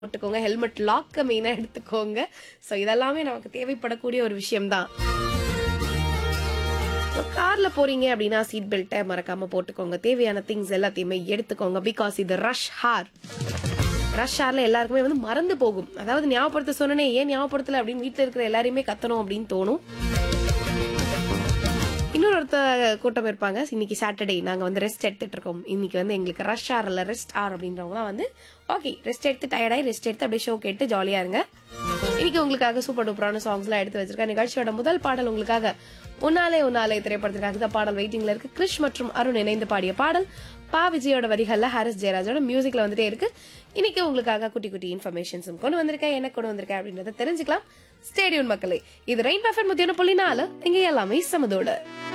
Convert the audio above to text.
போட்டுக்கோங்க. ஹெல்மெட் லாக்க மெயினா எடுத்துக்கோங்க. சோ இதெல்லாமே நமக்கு தேவைப்படக்கூடிய ஒரு விஷயம் தான். கார்ல போறீங்க அப்படின்னா சீட் பெல்ட்டை மறக்காம போட்டுக்கோங்க. தேவையான திங்ஸ் எல்லாத்தையுமே எடுத்துக்கோங்க. பிகாஸ் இது ரஷ் ஹார். ரஷ் ஹார்ல எல்லாருக்குமே வந்து மறந்து போகும். அதாவது ஞாபகப்படுத்த சொன்னனே ஏன் ஞாபகப்படுத்தல அப்படின்னு வீட்டுல இருக்கிற எல்லாரையுமே கத்தணும் அப்படின்னு தோணும். இன்னொருத்த கூட்டம் இருப்பாங்க. இன்னைக்கு சாட்டர்டே நாங்க வந்து ரெஸ்ட் எடுத்துட்டு இருக்கோம். இன்னைக்கு வந்து எங்களுக்கு ரஷ் ஆர் இல்ல ரெஸ்ட் ஆர் அப்படின்றவங்களாம் வந்து ஓகே ரெஸ்ட் எடுத்து டயர்டாயி ரெஸ்ட் எடுத்து அப்படியே ஷோ கேட்டு ஜாலியா இருங்க. இன்னைக்கு உங்களுக்காக சூப்பர் டூப்பரான சாங்ஸ் எல்லாம் எடுத்து வச்சிருக்கேன். நிகழ்ச்சியோட முதல் பாடல் உங்களுக்காக உன்னாலே உன்னாலே திரைப்படத்திற்காக இந்த பாடல் வெயிட்டிங்ல இருக்கு. கிறிஷ் மற்றும் அருண் இணைந்து பாடிய பாடல் பா விஜயோட வரிகள்ல ஹாரிஸ் ஜெயராஜோட மியூசிக்ல வந்துட்டே இருக்கு. இன்னைக்கு உங்களுக்காக குட்டி குட்டி இன்ஃபர்மேஷன்ஸும் கொண்டு வந்திருக்கேன். என்ன கொண்டு வந்திருக்கேன் அப்படின்றத தெரிஞ்சுக்கலாம். ஸ்டேடியம் மக்களே, இது ரெயின் பஃபர் 101.4 இங்க எல்லாமே சமதோட.